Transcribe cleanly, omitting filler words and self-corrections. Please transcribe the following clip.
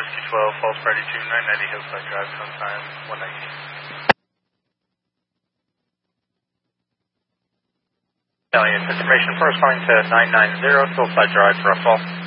Whiskey 12, False Party 2, 990 Hillside Drive, sometime 190. Information corresponding to 990 Hillside Drive for a fall.